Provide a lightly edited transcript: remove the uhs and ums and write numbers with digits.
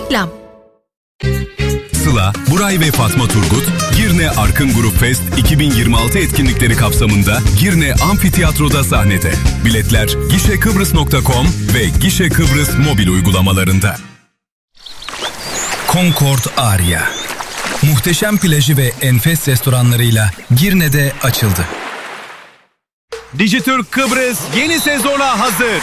Reklam. Sıla, Buray ve Fatma Turgut, Girne Arkın Grup Fest 2026 etkinlikleri kapsamında Girne Amfiteyatro'da sahnede. Biletler gişekıbrıs.com ve Gişe Kıbrıs mobil uygulamalarında. Concord Aria. Muhteşem plajı ve enfes restoranlarıyla Girne'de açıldı. Dijitürk Kıbrıs yeni sezona hazır.